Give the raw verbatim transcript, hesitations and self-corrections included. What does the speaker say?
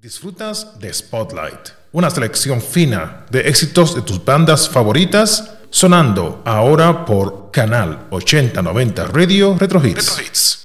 Disfrutas de Spotlight, una selección fina de éxitos de tus bandas favoritas, sonando ahora por Canal ochenta noventa Radio Retro Hits. Retro Hits.